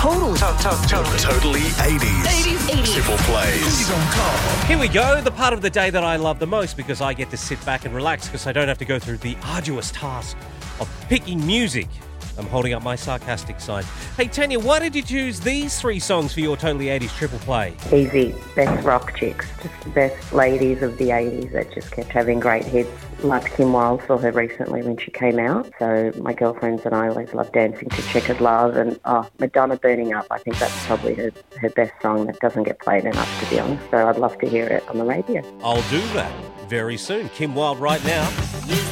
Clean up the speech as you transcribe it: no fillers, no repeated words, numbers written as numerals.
Totally 80s. Triple plays. Here we go, the part of the day that I love the most because I get to sit back and relax because I don't have to go through the arduous task of picking music. I'm holding up my sarcastic sign. Hey, Tanya, why did you choose these three songs for your Totally 80s triple play? Easy, best rock chicks, just the best ladies of the 80s that just kept having great hits. Loved Kim Wilde, saw her recently when she came out, so my girlfriends and I always loved dancing to Checkered Love, and Madonna Burning Up, I think that's probably her best song that doesn't get played enough, to be honest, so I'd love to hear it on the radio. I'll do that very soon. Kim Wilde right now.